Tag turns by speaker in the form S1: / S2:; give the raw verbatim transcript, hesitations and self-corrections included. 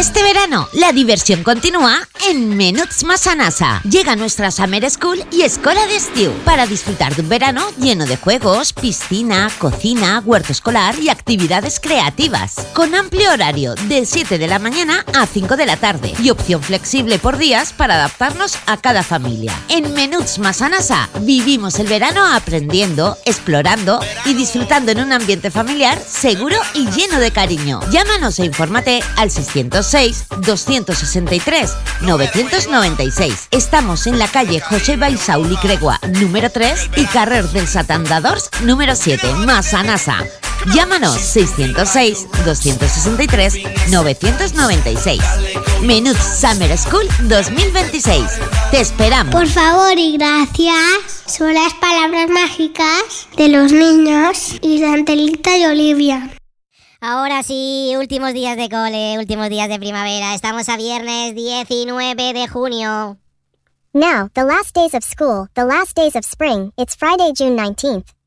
S1: Este verano, la diversión continúa en Menuts Massanassa. Llega nuestra Summer School y Escola d'Estiu para disfrutar de un verano lleno de juegos, piscina, cocina, huerto escolar y actividades creativas. Con amplio horario de siete de la mañana a cinco de la tarde y opción flexible por días para adaptarnos a cada familia. En Menuts Massanassa vivimos el verano aprendiendo, explorando y disfrutando en un ambiente familiar seguro y lleno de cariño. Llámanos e infórmate al seiscientos seis, doscientos sesenta y tres, novecientos noventa y seis. Estamos en la calle José Baisauli Cregua, número tres y Carrer dels Atandadors, número siete, Massanassa. Llámanos seiscientos seis, doscientos sesenta y tres, novecientos noventa y seis. Menuts Summer School dos mil veintiséis. Te esperamos.
S2: Por favor y gracias son las palabras mágicas de los niños y de Angelita y Olivia.
S3: Ahora sí, últimos días de cole, últimos días de primavera. Estamos a viernes diecinueve de junio.
S4: Now, the last days of school, the last days of spring, it's Friday, June nineteenth.